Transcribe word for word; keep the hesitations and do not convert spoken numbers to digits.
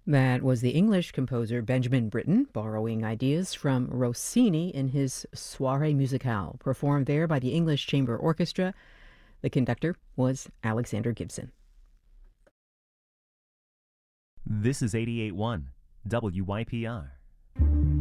That was the English composer Benjamin Britten borrowing ideas from Rossini in his Soirée Musicale, performed there by the English Chamber Orchestra. The conductor was Alexander Gibson. This is eighty-eight point one W Y P R.